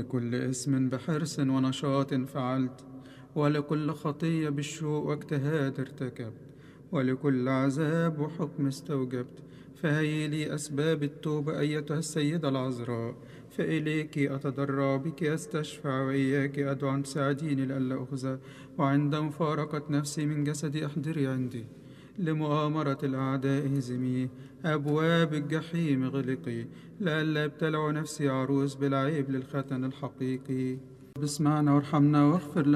ولكل اسم بحرص ونشاط فعلت، ولكل خطية بالشوق واجتهاد ارتكبت، ولكل عذاب وحكم استوجبت. فهي لي أسباب التوبة أيتها السيدة العذراء، فإليك أتضرع، بك أستشفع، وإياك أدعو أن تساعديني لئلا أخزى. وعند مفارقة نفسي من جسدي احضري عندي، لمؤامرة الأعداء هزمي، أبواب الجحيم غلقي، لئلا ابتلع نفسي عروس بالعيب للختن الحقيقي. اسمعنا وارحمنا واغفر لنا